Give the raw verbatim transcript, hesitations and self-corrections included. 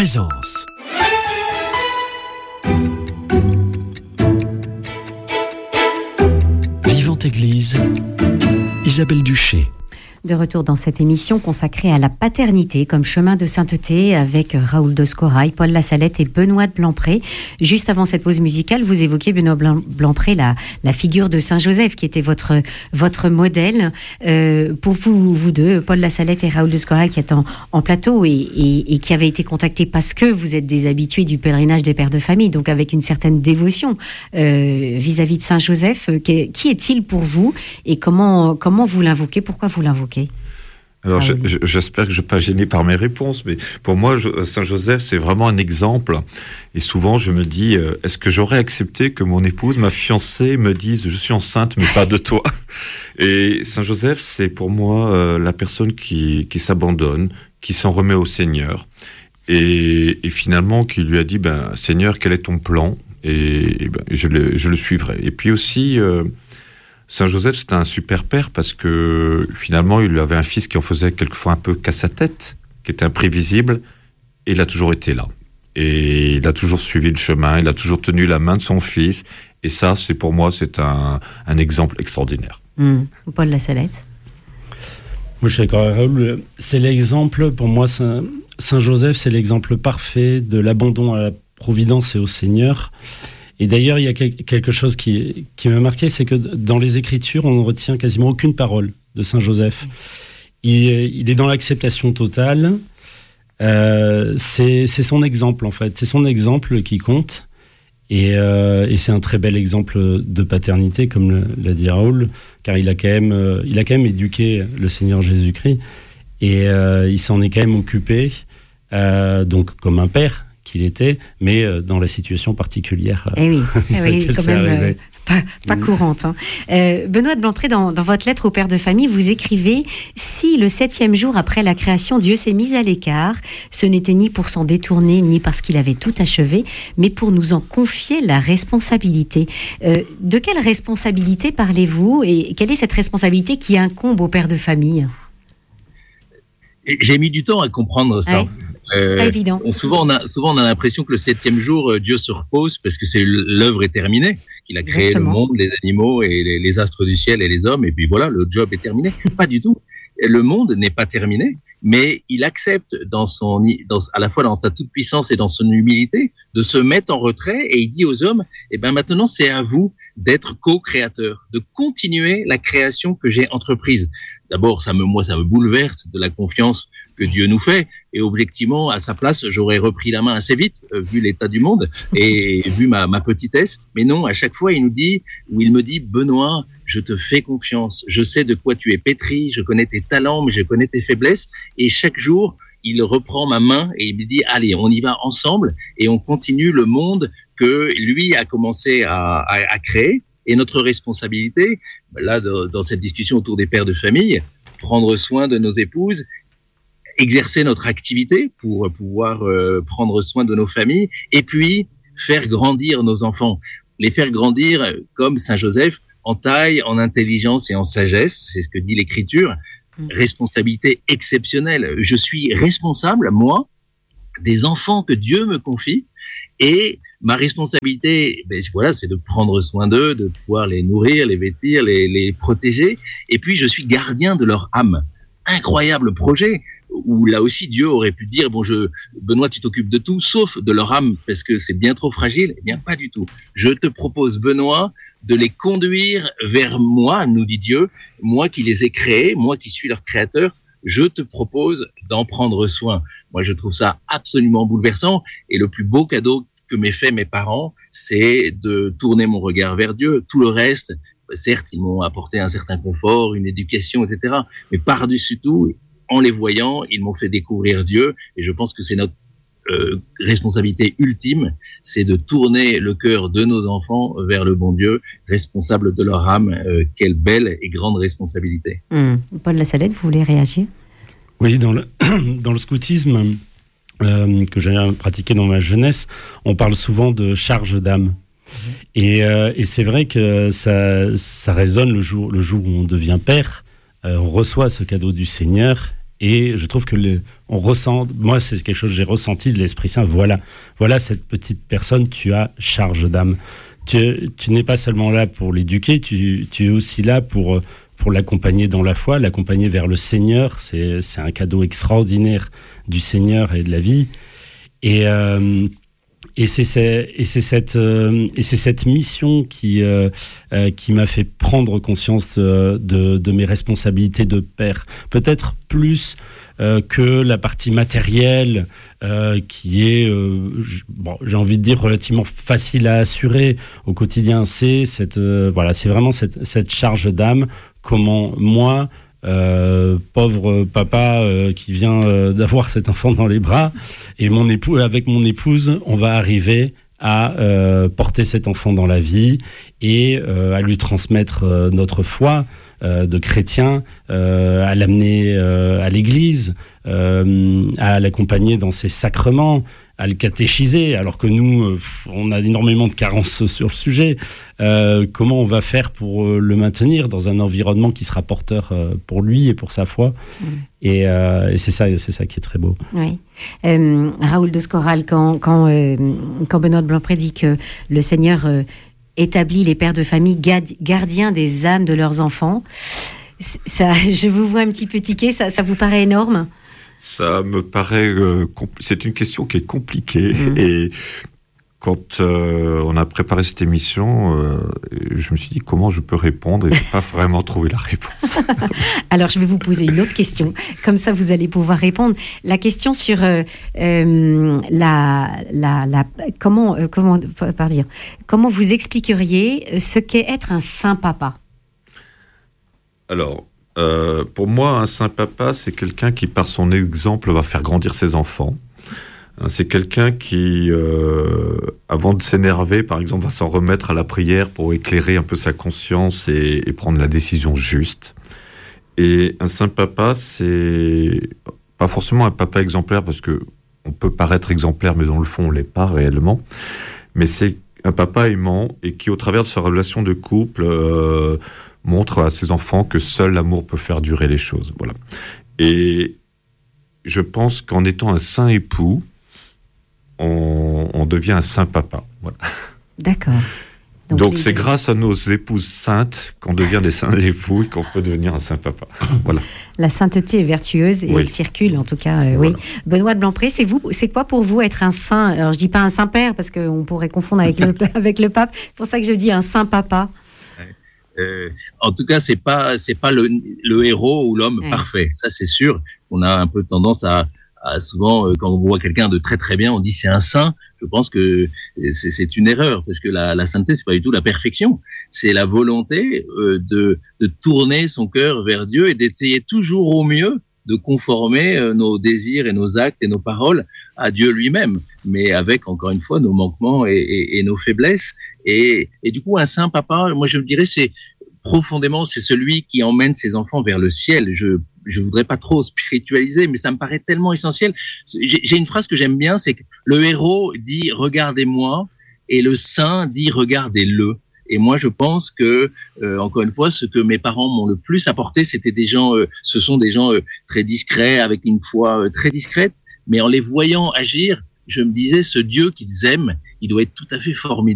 Présence. Vivante Église, Isabelle Duché. De retour dans cette émission consacrée à la paternité comme chemin de sainteté avec Raoul de Scorail, Paul Lassalette et Benoît de Blampré. Juste avant cette pause musicale, vous évoquiez, Benoît Blampré, la, la figure de Saint Joseph qui était votre, votre modèle. Euh, pour vous, vous deux, Paul Lassalette et Raoul de Scorail, qui êtes en, en plateau et, et, et qui avez été contactés parce que vous êtes des habitués du pèlerinage des pères de famille, donc avec une certaine dévotion euh, vis-à-vis de Saint Joseph. Qui, qui est-il pour vous et comment, comment vous l'invoquez? Pourquoi vous l'invoquez? Alors, je, je, j'espère que je ne vais pas gêner par mes réponses, mais pour moi, je, Saint Joseph, c'est vraiment un exemple. Et souvent, je me dis, euh, est-ce que j'aurais accepté que mon épouse, ma fiancée, me dise « je suis enceinte, mais pas de toi ». Et Saint Joseph, c'est pour moi euh, la personne qui, qui s'abandonne, qui s'en remet au Seigneur, et, et finalement qui lui a dit ben, « Seigneur, quel est ton plan ?» Et, et ben, je, le, je le suivrai. Et puis aussi... Euh, Saint Joseph, c'était un super père parce que finalement, il avait un fils qui en faisait quelquefois un peu qu'à sa tête, qui était imprévisible, et il a toujours été là. Et il a toujours suivi le chemin, il a toujours tenu la main de son fils, et ça, c'est pour moi, c'est un, un exemple extraordinaire. Mmh. Paul Lassalette. Moi, je suis d'accord avec Raoul. C'est l'exemple, pour moi, Saint, Saint Joseph, c'est l'exemple parfait de l'abandon à la providence et au Seigneur. Et d'ailleurs, il y a quelque chose qui, qui m'a marqué, c'est que dans les Écritures, on ne retient quasiment aucune parole de Saint Joseph. Il, il est dans l'acceptation totale. Euh, c'est, c'est son exemple, en fait. C'est son exemple qui compte. Et, euh, et c'est un très bel exemple de paternité, comme le, l'a dit Raoul, car il a quand même, euh, il a quand même éduqué le Seigneur Jésus-Christ. Et euh, il s'en est quand même occupé, euh, donc comme un père qu'il était, mais dans la situation particulière. Eh oui, eh oui quand même euh, pas, pas mmh. courante. Hein. Euh, Benoît de Blampré, dans, dans votre lettre au père de famille, vous écrivez « Si le septième jour après la création, Dieu s'est mis à l'écart, ce n'était ni pour s'en détourner, ni parce qu'il avait tout achevé, mais pour nous en confier la responsabilité. Euh, » De quelle responsabilité parlez-vous et quelle est cette responsabilité qui incombe au père de famille? J'ai mis du temps à comprendre ça. Ouais. Euh, pas évident. On, souvent, on a, souvent, on a l'impression que le septième jour, Dieu se repose parce que c'est, l'œuvre est terminée, qu'il a créé Exactement. Le monde, les animaux et les, les astres du ciel et les hommes, et puis voilà, le job est terminé. Pas du tout. Le monde n'est pas terminé, mais il accepte dans son, dans, à la fois dans sa toute-puissance et dans son humilité, de se mettre en retrait, et il dit aux hommes, eh ben maintenant c'est à vous d'être co-créateurs, de continuer la création que j'ai entreprise. D'abord, ça me, moi, ça me bouleverse de la confiance que Dieu nous fait. Et objectivement, à sa place, j'aurais repris la main assez vite, euh, vu l'état du monde et vu ma, ma petitesse. Mais non, à chaque fois, il nous dit, ou il me dit, Benoît, je te fais confiance. Je sais de quoi tu es pétri. Je connais tes talents, mais je connais tes faiblesses. Et chaque jour, il reprend ma main et il me dit, allez, on y va ensemble et on continue le monde que lui a commencé à, à, à créer. Et notre responsabilité, là, dans cette discussion autour des pères de famille, prendre soin de nos épouses, exercer notre activité pour pouvoir euh, prendre soin de nos familles, et puis faire grandir nos enfants. Les faire grandir comme Saint Joseph, en taille, en intelligence et en sagesse, c'est ce que dit l'Écriture. Responsabilité exceptionnelle. Je suis responsable, moi, des enfants que Dieu me confie, et ma responsabilité, ben voilà, c'est de prendre soin d'eux, de pouvoir les nourrir, les vêtir, les, les protéger. Et puis, je suis gardien de leur âme. Incroyable projet où là aussi Dieu aurait pu dire bon, je Benoît, tu t'occupes de tout sauf de leur âme parce que c'est bien trop fragile. Eh bien, pas du tout. Je te propose, Benoît, de les conduire vers moi, nous dit Dieu, moi qui les ai créés, moi qui suis leur créateur. Je te propose d'en prendre soin. Moi, je trouve ça absolument bouleversant. Et le plus beau cadeau que m'aient fait mes parents, c'est de tourner mon regard vers Dieu. Tout le reste, certes, ils m'ont apporté un certain confort, une éducation, et cetera. Mais par-dessus tout, en les voyant, ils m'ont fait découvrir Dieu. Et je pense que c'est notre euh, responsabilité ultime, c'est de tourner le cœur de nos enfants vers le bon Dieu, responsable de leur âme. Euh, quelle belle et grande responsabilité. Mmh. Paul Lassalette, vous voulez réagir? Oui, dans le, dans le scoutisme euh, que j'ai pratiqué dans ma jeunesse, on parle souvent de charge d'âme. Mmh. Et, euh, et c'est vrai que ça, ça résonne le jour, le jour où on devient père. Euh, on reçoit ce cadeau du Seigneur Et je trouve que le, on ressent, moi c'est quelque chose que j'ai ressenti de l'Esprit Saint. Voilà, voilà cette petite personne, tu as charge d'âme. Tu, tu n'es pas seulement là pour l'éduquer, tu, tu es aussi là pour, pour l'accompagner dans la foi, l'accompagner vers le Seigneur. C'est, c'est un cadeau extraordinaire du Seigneur et de la vie. Et, euh, et, c'est, c'est, et, c'est cette, euh, et c'est cette mission qui, euh, euh, qui m'a fait prendre conscience de, de, de mes responsabilités de père. Peut-être plus euh, que la partie matérielle euh, qui est, euh, j- bon, j'ai envie de dire, relativement facile à assurer au quotidien. C'est, cette, euh, voilà, c'est vraiment cette, cette charge d'âme. Comment moi... Euh, pauvre papa euh, qui vient euh, d'avoir cet enfant dans les bras, et mon époux, avec mon épouse, on va arriver à euh, porter cet enfant dans la vie et euh, à lui transmettre euh, notre foi euh, de chrétien, euh, à l'amener euh, à l'église, euh, à l'accompagner dans ses sacrements, à le catéchiser, alors que nous, euh, on a énormément de carences sur le sujet. Euh, comment on va faire pour euh, le maintenir dans un environnement qui sera porteur euh, pour lui et pour sa foi. Mmh. Et, euh, et c'est ça, c'est ça qui est très beau. Oui. Euh, Raoul de Scoral, quand, quand, euh, quand Benoît de Blancpré dit que le Seigneur euh, établit les pères de famille gardiens des âmes de leurs enfants, ça, je vous vois un petit peu tiquer, ça, ça vous paraît énorme ? Ça me paraît... Euh, compl- c'est une question qui est compliquée. Mmh. Et quand euh, on a préparé cette émission, euh, je me suis dit comment je peux répondre, et je n'ai pas vraiment trouvé la réponse. Alors, je vais vous poser une autre question. Comme ça, vous allez pouvoir répondre. La question sur euh, euh, la, la, la... Comment, euh, comment, pardon, dire, comment vous expliqueriez ce qu'est être un saint papa ? Alors... Euh, pour moi, un saint papa, c'est quelqu'un qui, par son exemple, va faire grandir ses enfants. C'est quelqu'un qui, euh, avant de s'énerver, par exemple, va s'en remettre à la prière pour éclairer un peu sa conscience et, et prendre la décision juste. Et un saint papa, c'est pas forcément un papa exemplaire, parce que on peut paraître exemplaire, mais dans le fond, on l'est pas réellement. Mais c'est un papa aimant et qui, au travers de sa relation de couple, euh, montre à ses enfants que seul l'amour peut faire durer les choses. Voilà. Et je pense qu'en étant un saint époux, on, on devient un saint papa. Voilà. D'accord. Donc, Donc c'est grâce à nos épouses saintes qu'on devient des saints époux et qu'on peut devenir un saint papa. Voilà. La sainteté est vertueuse et oui. Elle circule, en tout cas. Euh, voilà. Oui. Benoît de Blancpré, c'est vous, c'est quoi pour vous être un saint ? Alors je dis pas un saint père parce qu'on pourrait confondre avec le avec le pape. C'est pour ça que je dis un saint papa. Euh, en tout cas, c'est pas c'est pas le, le héros ou l'homme ouais. parfait. Ça, c'est sûr. On a un peu tendance à, à souvent, euh, quand on voit quelqu'un de très très bien, on dit c'est un saint. Je pense que c'est, c'est une erreur parce que la, la sainteté, c'est pas du tout la perfection. C'est la volonté euh, de de tourner son cœur vers Dieu et d'essayer toujours au mieux de conformer euh, nos désirs et nos actes et nos paroles à Dieu lui-même, mais avec, encore une fois, nos manquements et, et, et nos faiblesses. Et, et du coup, un saint papa, moi je me dirais, c'est profondément, c'est celui qui emmène ses enfants vers le ciel. Je je voudrais pas trop spiritualiser, mais ça me paraît tellement essentiel. J'ai, j'ai une phrase que j'aime bien, c'est que le héros dit « regardez-moi » et le saint dit « regardez-le ». Et moi, je pense que, euh, encore une fois, ce que mes parents m'ont le plus apporté, c'était des gens, euh, ce sont des gens euh, très discrets, avec une foi euh, très discrète, mais en les voyant agir, je me disais, ce Dieu qu'ils aiment, il doit être tout à fait formidable.